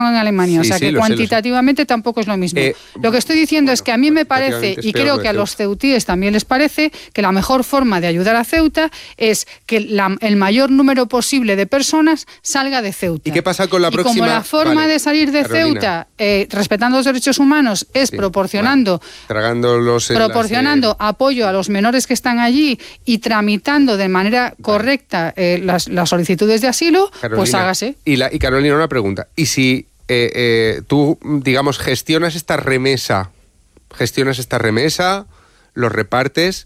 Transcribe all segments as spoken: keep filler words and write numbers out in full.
en Alemania, sí, o sea sí, que lo cuantitativamente sé, lo sé. tampoco es lo mismo. Eh, lo que estoy diciendo bueno, es que a mí me parece, y creo que a los ceutíes también les parece, que la mejor forma de ayudar a Ceuta es que la, el mayor número posible de personas salga de Ceuta. ¿Y qué pasa con la y próxima? Y como la forma vale, de salir de Carolina. Ceuta, eh, respetando los derechos humanos, es sí, proporcionando, vale. Tragándolos en proporcionando las, eh... apoyo a los menores que están allí y tramitando de manera vale. correcta eh, las, las solicitudes de asilo, Carolina, pues hágase. Y, la, y Carolina, una pregunta. ¿Y si eh, eh, tú, digamos, gestionas esta remesa, gestionas esta remesa, los repartes,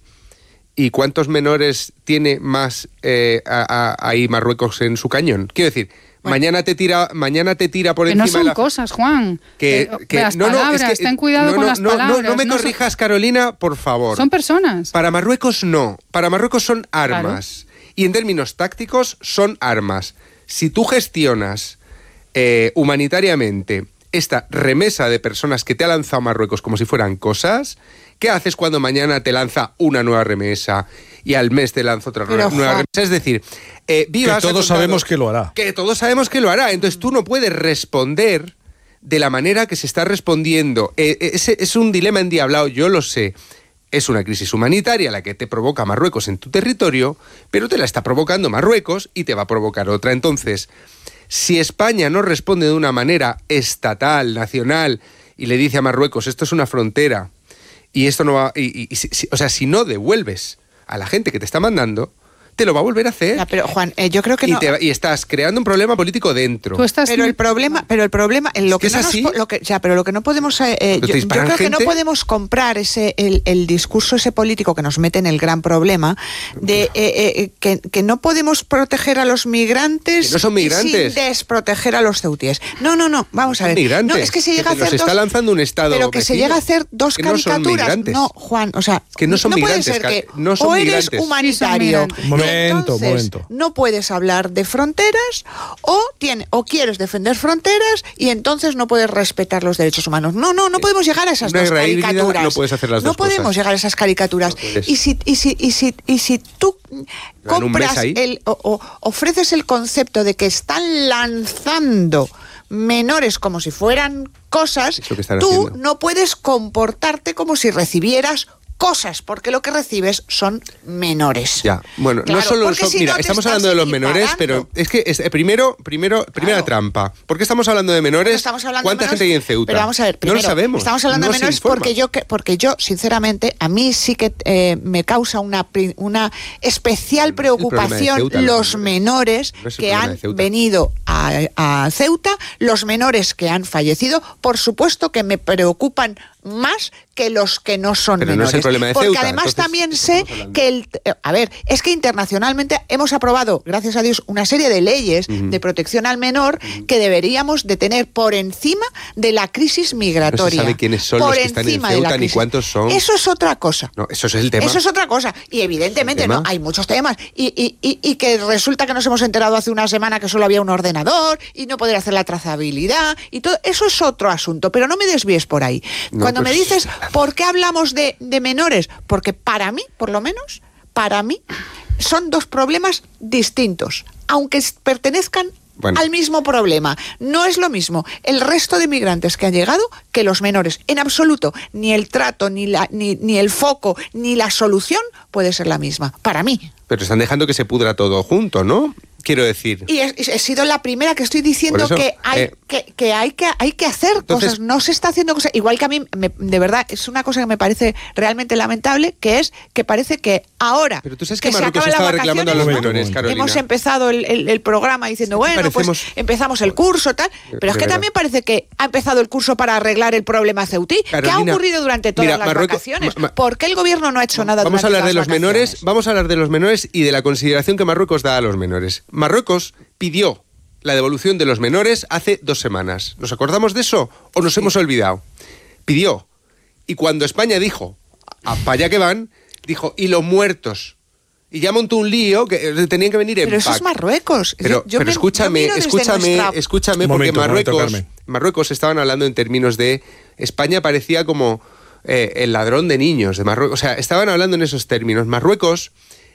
y cuántos menores tiene más eh, a, a, ahí Marruecos en su cañón? Quiero decir, bueno, mañana te tira, mañana te tira por que encima no son de la... cosas, Juan. Que, que, que las no, palabras, no, es que, ten cuidado no, con no, las no, palabras. No, no me no corrijas, son... Carolina, por favor. Son personas. Para Marruecos no. Para Marruecos son armas. Claro. Y en términos tácticos son armas. Si tú gestionas eh, humanitariamente esta remesa de personas que te ha lanzado Marruecos como si fueran cosas, ¿qué haces cuando mañana te lanza una nueva remesa y al mes te lanza otra Pero, nueva Juan. remesa? Es decir, eh, Vivas que todos sabemos que lo hará. Que todos sabemos que lo hará. Entonces tú no puedes responder de la manera que se está respondiendo. Eh, ese es un dilema endiablado, yo lo sé. Es una crisis humanitaria la que te provoca Marruecos en tu territorio, pero te la está provocando Marruecos y te va a provocar otra. Entonces, si España no responde de una manera estatal, nacional, y le dice a Marruecos, esto es una frontera, y esto no va... Y, y, y, si, o sea, si no devuelves a la gente que te está mandando, te lo va a volver a hacer. Ya, pero Juan, eh, yo creo que y no. Te, y estás creando un problema político dentro. Tú estás pero el problema, pero el problema, en lo es que, que, es no así. Nos, lo que, ya, pero lo que no podemos, eh, eh, yo, yo creo gente? que no podemos comprar ese, el, el discurso ese político que nos mete en el gran problema de eh, eh, que, que no podemos proteger a los migrantes, que no son migrantes, sin desproteger a los ceutíes. No, no, no, vamos a ver. Migrantes, no, es que se llega que a hacer los dos, está lanzando un estado pero que vecino, se llega a hacer dos que no caricaturas. No, Juan, o sea, que no son no migrantes, puede ser que no son o migrantes. eres humanitario. Sí, momento, entonces, momento. No puedes hablar de fronteras o tiene o quieres defender fronteras y entonces no puedes respetar los derechos humanos. No, no, no podemos llegar a esas Una dos caricaturas. No puedes hacer las no dos podemos cosas. llegar a esas caricaturas. No y si y si y si y si tú compras el o, o ofreces el concepto de que están lanzando menores como si fueran cosas, tú haciendo. no puedes comportarte como si recibieras cosas, porque lo que recibes son menores. Ya, bueno, claro, no solo son, si mira, no estamos hablando de los menores, pero es que es, primero, primero, primera claro. trampa. ¿Por qué estamos hablando de menores? Hablando ¿Cuánta de menores, gente hay en Ceuta? Pero vamos a ver, primero, no lo sabemos. Estamos hablando no de menores porque yo, porque yo, sinceramente, a mí sí que eh, me causa una, una especial preocupación Ceuta, los menores no que han venido a, a Ceuta, los menores que han fallecido, por supuesto que me preocupan más que los que no son pero menores. No es el problema de porque Ceuta, además entonces, también sé que el... A ver, es que internacionalmente hemos aprobado, gracias a Dios, una serie de leyes uh-huh. de protección al menor uh-huh. que deberíamos de tener por encima de la crisis migratoria. No se sabe quiénes son por los que están en Ceuta ni cuántos son. Eso es otra cosa. No, eso es el tema. Eso es otra cosa. Y evidentemente no, hay muchos temas. Y, y, y, y que resulta que nos hemos enterado hace una semana que solo había un ordenador y no poder hacer la trazabilidad y todo. Eso es otro asunto, pero no me desvíes por ahí. No, Cuando pues... me dices... ¿Por qué hablamos de, de menores? Porque para mí, por lo menos, para mí, son dos problemas distintos, aunque pertenezcan bueno. al mismo problema. No es lo mismo el resto de migrantes que han llegado que los menores. En absoluto, ni el trato, ni, la, ni, ni el foco, ni la solución puede ser la misma, para mí. Pero están dejando que se pudra todo junto, ¿no? Quiero decir. Y he, he sido la primera que estoy diciendo eso, que, hay, eh, que, que, hay que hay que hacer entonces, cosas. No se está haciendo cosas. Igual que a mí, me, de verdad, es una cosa que me parece realmente lamentable, que es que parece que ahora. Pero tú sabes que, que Marruecos estaba reclamando a los menores, Carolina. Hemos empezado el, el, el programa diciendo, bueno, parecemos, pues empezamos el curso, tal. Pero es que también parece que ha empezado el curso para arreglar el problema ceutí. Carolina, ¿qué ha ocurrido durante todas mira, las Marruecos, vacaciones? Ma, ma, ¿Por qué el gobierno no ha hecho nada vamos durante a hablar las de los vacaciones? menores. Vamos a hablar de los menores y de la consideración que Marruecos da a los menores. Marruecos pidió la devolución de los menores hace dos semanas. ¿Nos acordamos de eso o nos sí. hemos olvidado? Pidió. Y cuando España dijo, para allá que van, dijo, y los muertos. Y ya montó un lío que tenían que venir en Pero eso pack. es Marruecos. Pero, yo pero me, escúchame, yo escúchame, nuestra... escúchame, porque momento, Marruecos, momento, Marruecos estaban hablando en términos de España parecía como eh, el ladrón de niños de Marruecos. O sea, estaban hablando en esos términos. Marruecos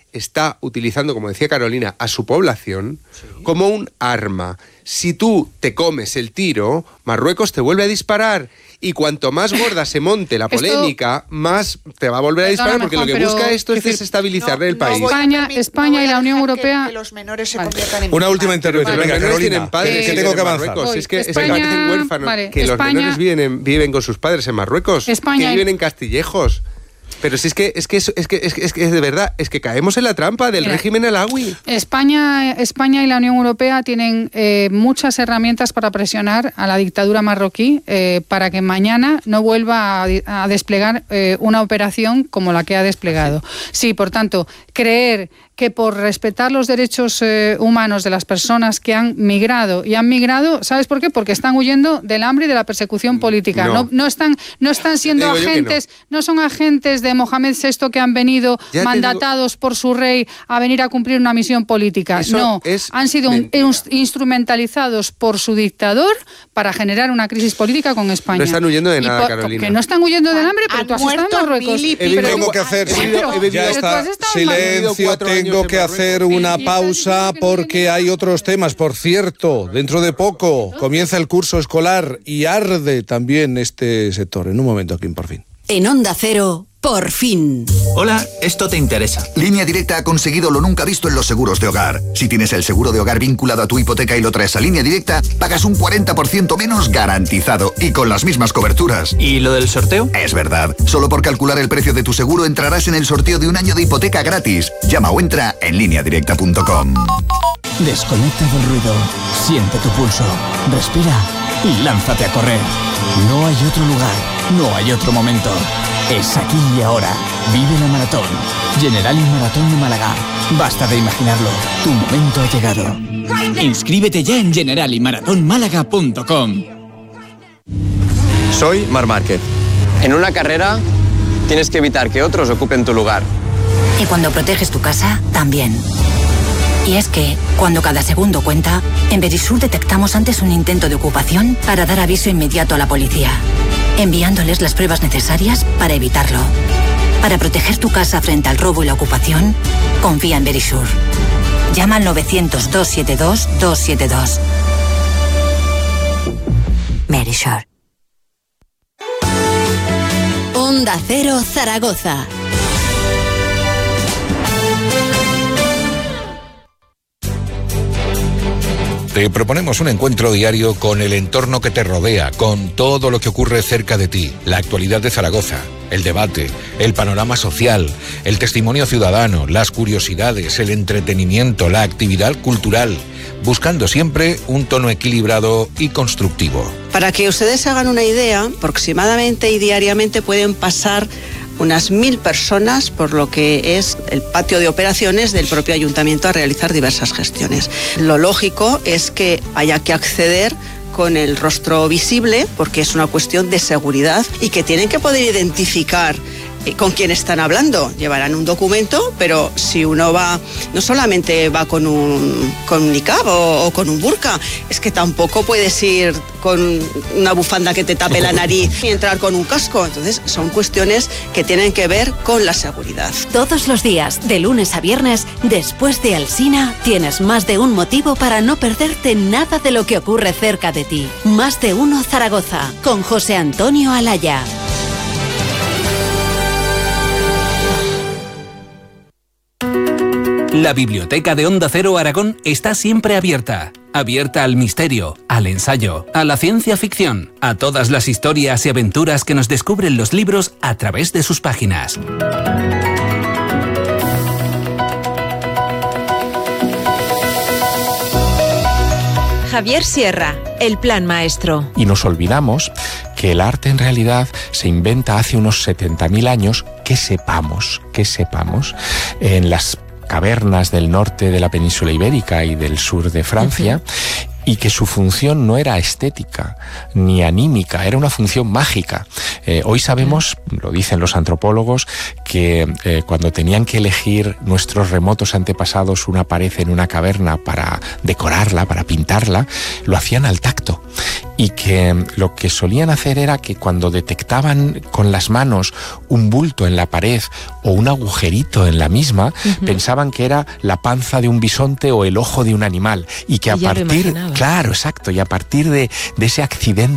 está utilizando, como decía Carolina, a su población sí. como un arma. Si tú te comes el tiro, Marruecos te vuelve a disparar. Y cuanto más gorda se monte la polémica, esto, más te va a volver a disparar, porque mejor, lo que busca esto es desestabilizar no, el país. No España, España no y la Unión Europea... Que, que los menores se vale. conviertan en... Una última intervención. Venga, los menores tienen padres que, que tengo que avanzar. Voy, es que, España, es que parecen huérfanos. Vale, que España, los menores viven, en, viven con sus padres en Marruecos, España que viven en Castillejos. Pero si es que es que es que es que, es que de verdad es que caemos en la trampa del Mira, régimen alawi. España, España y la Unión Europea tienen eh, muchas herramientas para presionar a la dictadura marroquí eh, para que mañana no vuelva a, a desplegar eh, una operación como la que ha desplegado. Sí, por tanto, creer que por respetar los derechos eh, humanos de las personas que han migrado y han migrado, ¿sabes por qué? Porque están huyendo del hambre y de la persecución política. No, no, no están, no están siendo agentes, no. no son agentes de Mohamed sexto que han venido ya mandatados digo... por su rey a venir a cumplir una misión política. Eso no, han sido un, instrumentalizados por su dictador para generar una crisis política con España. No están huyendo de nada, por, Carolina. Que no están huyendo del hambre, pero tú has estado en Marruecos. Tengo que hacer, ya está, silencio, tengo Tengo que hacer una pausa porque hay otros temas. Por cierto, dentro de poco comienza el curso escolar y arde también este sector. En un momento, aquí por fin. En Onda Cero, por fin. Hola, esto te interesa. Línea Directa ha conseguido lo nunca visto en los seguros de hogar. Si tienes el seguro de hogar vinculado a tu hipoteca y lo traes a Línea Directa, pagas un cuarenta por ciento menos garantizado y con las mismas coberturas. ¿Y lo del sorteo? Es verdad. Solo por calcular el precio de tu seguro entrarás en el sorteo de un año de hipoteca gratis. Llama o entra en línea directa punto com. Desconecta del ruido. Siente tu pulso. Respira y lánzate a correr. No hay otro lugar. No hay otro momento. Es aquí y ahora. Vive la maratón. Generali Maratón de Málaga. Basta de imaginarlo. Tu momento ha llegado. Inscríbete ya en generali maratón málaga punto com. Soy Marc Márquez. En una carrera tienes que evitar que otros ocupen tu lugar. Y cuando proteges tu casa, también. Y es que, cuando cada segundo cuenta, en Verisur detectamos antes un intento de ocupación para dar aviso inmediato a la policía, enviándoles las pruebas necesarias para evitarlo. Para proteger tu casa frente al robo y la ocupación, confía en Verisur. Llama al novecientos, doscientos setenta y dos, doscientos setenta y dos. Verisur. Onda Cero Zaragoza. Te proponemos un encuentro diario con el entorno que te rodea, con todo lo que ocurre cerca de ti, la actualidad de Zaragoza, el debate, el panorama social, el testimonio ciudadano, las curiosidades, el entretenimiento, la actividad cultural, buscando siempre un tono equilibrado y constructivo. Para que ustedes se hagan una idea, aproximadamente y diariamente pueden pasar unas mil personas por lo que es el patio de operaciones del propio ayuntamiento a realizar diversas gestiones. Lo lógico es que haya que acceder con el rostro visible porque es una cuestión de seguridad y que tienen que poder identificar con quién están hablando. Llevarán un documento, pero si uno va, no solamente va con un, con un niqab o, o con un burka, es que tampoco puedes ir con una bufanda que te tape la nariz y entrar con un casco. Entonces son cuestiones que tienen que ver con la seguridad. Todos los días, de lunes a viernes, después de Alsina, tienes más de un motivo para no perderte nada de lo que ocurre cerca de ti. Más de uno Zaragoza, con José Antonio Alaya. La biblioteca de Onda Cero Aragón está siempre abierta. Abierta al misterio, al ensayo, a la ciencia ficción, a todas las historias y aventuras que nos descubren los libros a través de sus páginas. Javier Sierra, El Plan Maestro. Y nos olvidamos que el arte en realidad se inventa hace unos setenta mil años, que sepamos, que sepamos, en las cavernas del norte de la península ibérica y del sur de Francia, uh-huh. y que su función no era estética ni anímica, era una función mágica. Eh, hoy sabemos, lo dicen los antropólogos, que eh, cuando tenían que elegir nuestros remotos antepasados una pared en una caverna para decorarla, para pintarla, lo hacían al tacto. Y que lo que solían hacer era que cuando detectaban con las manos un bulto en la pared o un agujerito en la misma, uh-huh. pensaban que era la panza de un bisonte o el ojo de un animal. Y que a y partir... Claro, exacto. Y a partir de, de ese accidente